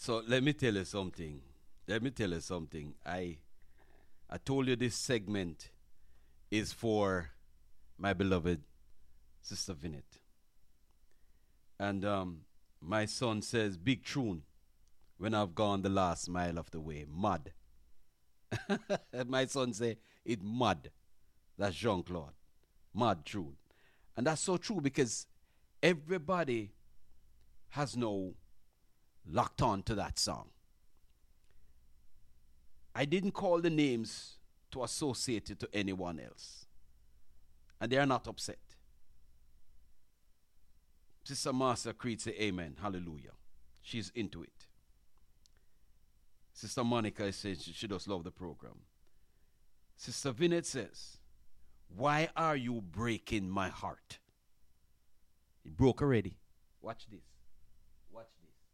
So let me tell you something. Let me tell you something. I told you this segment is for my beloved Sister Vinette. And my son says, big tune when I've gone the last mile of the way. Mud. My son say, it mud. That's Jean-Claude. Mud tune. And that's so true because everybody has now locked on to that song. I didn't call the names to associate it to anyone else. And they are not upset. Sister Master Creed say amen. Hallelujah. She's into it. Sister Monica says she does love the program. Sister Vinette says, why are you breaking my heart? It broke already. Watch this. Watch this.